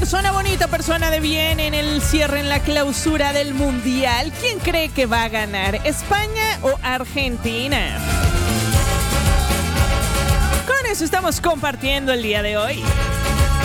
Persona bonita, persona de bien en el cierre, en la clausura del Mundial. ¿Quién cree que va a ganar? ¿España o Argentina? Con eso estamos compartiendo el día de hoy.